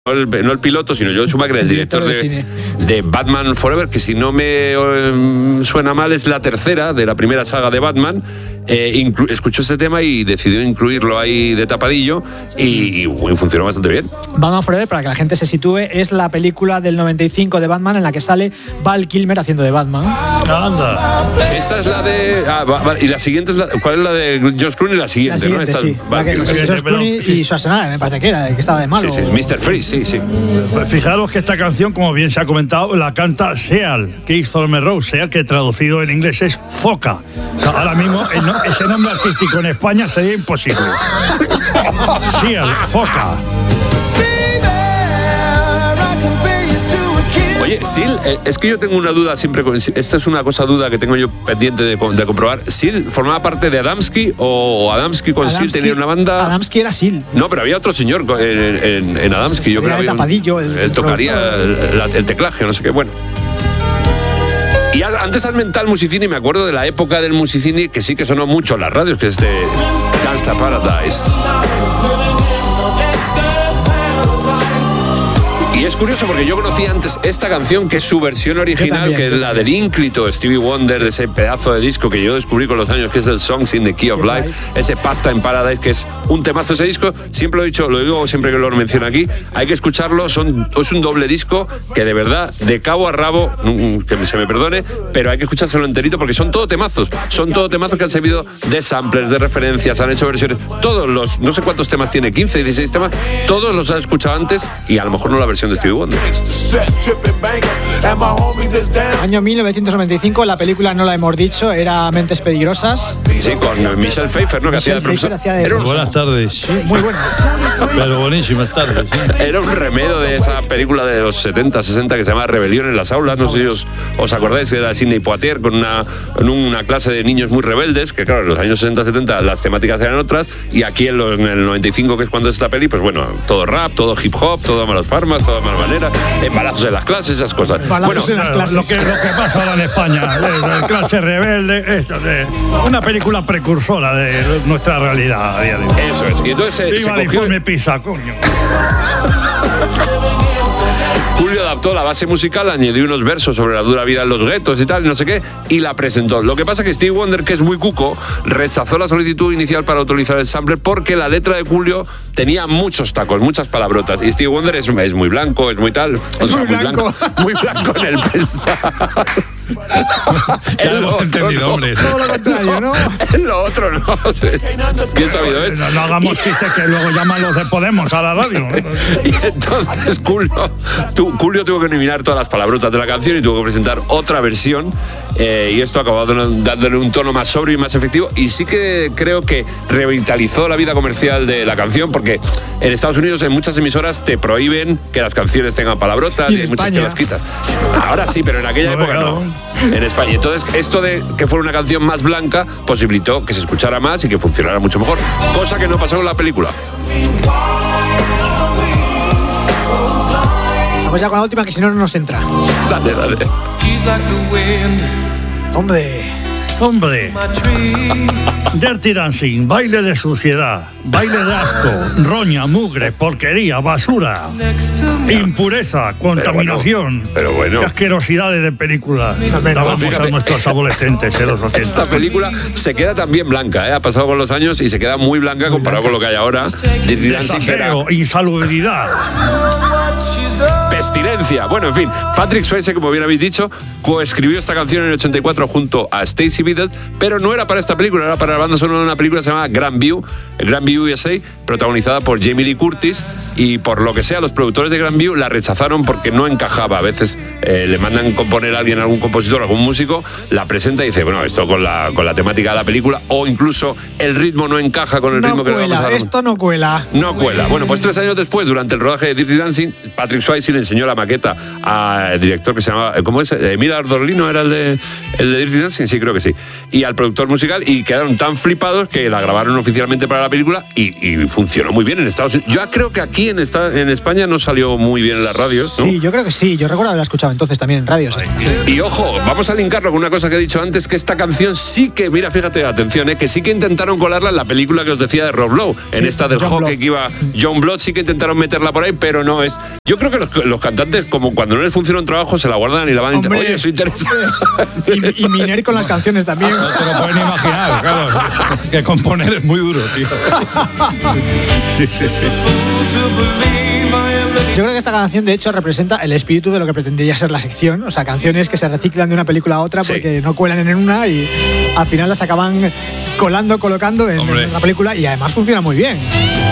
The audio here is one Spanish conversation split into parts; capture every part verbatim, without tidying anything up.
No el, no el piloto, sino Joel Schumacher, el director de, de, de Batman Forever, que si no me eh, suena mal es la tercera de la primera saga de Batman. Eh, inclu- escuchó este tema y decidió incluirlo ahí de tapadillo y, y bueno, funcionó bastante bien. Batman Forever, para que la gente se sitúe, es la película del noventa y cinco de Batman en la que sale Val Kilmer haciendo de Batman. Anda. Esta es la de... Ah, va, va, y la siguiente es la... ¿Cuál es la de George Clooney? La siguiente, La siguiente, ¿no? sí. Esta, La que, Val Kilmer. George Clooney y Schwarzenegger, me parece que era, el que estaba de malo. Sí, sí, mister Freeze, sí, sí. Pues fijaros que esta canción, como bien se ha comentado, la canta Seal, Keith Thurman Rose, Seal, que traducido en inglés es foca. O sea, ahora mismo el no, ese nombre artístico en España sería imposible. Seal, foca. Oye, Seal, eh, es que yo tengo una duda siempre, con, esta es una cosa duda que tengo yo pendiente de, de comprobar. ¿Seal formaba parte de Adamski o Adamski con Seal tenía una banda? Adamski era Seal. No, pero había otro señor en, en, en Adamski. Yo creo que el tapadillo. Un, el, él tocaría el, el teclaje, no sé qué, bueno. Y antes al mental Musicini, me acuerdo de la época del Musicini que sí que sonó mucho en las radios, que es de Gangsta Paradise. Y es curioso porque yo conocí antes esta canción, que es su versión original, también, que es la del ínclito Stevie Wonder, de ese pedazo de disco que yo descubrí con los años, que es el Songs in the Key of Life, ese Pasta in Paradise, que es un temazo ese disco. Siempre lo he dicho, lo digo siempre que lo menciono aquí, hay que escucharlo, son, es un doble disco que de verdad, de cabo a rabo, que se me perdone, pero hay que escuchárselo enterito porque son todo temazos, son todo temazos que han servido de samplers, de referencias, han hecho versiones, todos los, no sé cuántos temas tiene, quince, dieciséis temas, todos los has escuchado antes y a lo mejor no la versión de Stevie Wonder. Año mil novecientos noventa y cinco, la película no la hemos dicho, era Mentes Peligrosas. Sí, con Michelle Pfeiffer, ¿no? Que hacía de profesor. Hacía de profesor. Buenas tardes. Sí, muy buenas. Pero buenísimas tardes. Sí. Era un remedio de esa película de los setenta, sesenta que se llama Rebelión en las aulas. No sé si os, os acordáis, que era Sidney Poitier con una, en una clase de niños muy rebeldes, que claro, en los años sesenta, setenta las temáticas eran otras, y aquí en, los, en el noventa y cinco, que es cuando es esta peli, pues bueno, todo rap, todo hip hop, todo malas farmas, todo malas maneras, embarazos en las clases, esas cosas. Balazos bueno, en las clases. Lo que, lo que pasa ahora en España, de, de clase rebelde, esto de una película precursora de nuestra realidad a día de hoy. Eso es. Y entonces se, Viva se el cogió... informe PISA, coño. Julio adaptó la base musical, añadió unos versos sobre la dura vida en los guetos y tal, y no sé qué, y la presentó. Lo que pasa es que Stevie Wonder, que es muy cuco, rechazó la solicitud inicial para utilizar el sampler porque la letra de Julio tenía muchos tacos, muchas palabrotas. Y Stevie Wonder es, es muy blanco, es muy tal. Es o sea, muy, blanco. muy blanco. Muy blanco en el pensar. Ya lo hemos entendido, no. hombre. Todo lo contrario, ¿no? En lo otro no. Bien sabido, ¿eh? No, no hagamos chistes que luego llaman los de Podemos a la radio. Y entonces Julio, tu, Julio tuvo que eliminar todas las palabrotas de la canción y tuvo que presentar otra versión. Eh, y esto acabó dándole un tono más sobrio y más efectivo. Y sí que creo que revitalizó la vida comercial de la canción, porque en Estados Unidos en muchas emisoras te prohíben que las canciones tengan palabrotas y, y hay muchas que las quitan. Ahora sí, pero en aquella no, época no. En España. Entonces, esto de que fuera una canción más blanca posibilitó que se escuchara más y que funcionara mucho mejor. Cosa que no pasó en la película. Vamos ya con la última, que si no, no nos entra. Dale, dale. Hombre. Hombre. Dirty Dancing, baile de suciedad, baile de asco, roña, mugre, porquería, basura, impureza, contaminación. Pero bueno, pero bueno. Qué asquerosidades de películas dábamos a nuestros adolescentes. ¿eh? Los Esta película se queda también blanca, ¿eh? Ha pasado con los años y se queda muy blanca muy comparado blanca. Con lo que hay ahora. Dirty Dancing era... insalubridad. Pestilencia. Bueno, en fin, Patrick Swayze, como bien habéis dicho, coescribió esta canción en el ochenta y cuatro junto a Stacey Beatles, pero no era para esta película, era para la banda sonora de una película que se llama Grand View, Grand View U S A, protagonizada por Jamie Lee Curtis, y por lo que sea, los productores de Grand View la rechazaron porque no encajaba. A veces eh, le mandan componer a alguien, algún compositor, algún músico, la presenta y dice, bueno, esto con la, con la temática de la película, o incluso el ritmo no encaja con el no ritmo cuela, que le vamos a dar. Esto no cuela. No cuela. Bueno, pues tres años después, durante el rodaje de Dirty Dancing, Patrick Swayze le enseñó la maqueta al director que se llamaba, ¿cómo es? Emilio Ardolino era el de, el de Dirty Dancing, sí, creo que sí. y al productor musical y quedaron tan flipados que la grabaron oficialmente para la película y, y funcionó muy bien en Estados Unidos. Yo creo que aquí en, esta, en España no salió muy bien en las radios, ¿no? Sí, yo creo que sí. Yo recuerdo haberla escuchado entonces también en radios. Y ojo, vamos a linkarlo con una cosa que he dicho antes, que esta canción sí que, mira, fíjate, atención, ¿eh? que sí que intentaron colarla en la película que os decía de Rob Lowe, sí, en esta del John hockey Blood. que iba John Blood, sí que intentaron meterla por ahí, pero no es. Yo creo que los, los cantantes, como cuando no les funciona un trabajo, se la guardan y la van a intentar. Oye, eso interesa. Y, y Miner con las canciones también. No te lo pueden imaginar, claro. Que componer es muy duro, tío. Sí, sí, sí. Yo creo que esta canción, de hecho, representa el espíritu de lo que pretendía ser la sección. O sea, canciones que se reciclan de una película a otra sí. porque no cuelan en una y al final las acaban colando, colocando en, en la película y además funciona muy bien.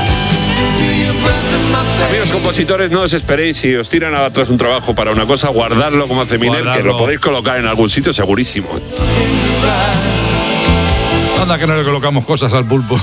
Amigos compositores, no os esperéis, si os tiran atrás un trabajo para una cosa, guardarlo como hace Miner, que lo podéis colocar en algún sitio segurísimo. Anda que no le colocamos cosas al pulpo.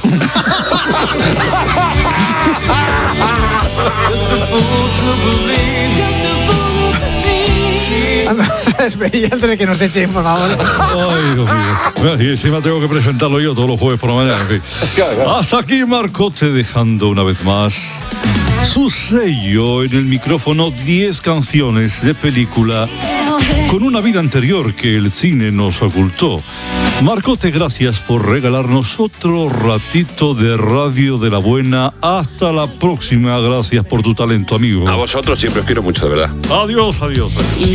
Vamos a despedir antes de que nos echen, por favor. Ay, Dios mío. Y encima tengo que presentarlo yo todos los jueves por la mañana. En fin. Hasta aquí Marcote, dejando una vez más su sello en el micrófono. diez canciones de película con una vida anterior que el cine nos ocultó. Marcote, gracias por regalarnos otro ratito de radio de la buena. Hasta la próxima. Gracias por tu talento, amigo. A vosotros siempre os quiero mucho, de verdad. Adiós, adiós. adiós.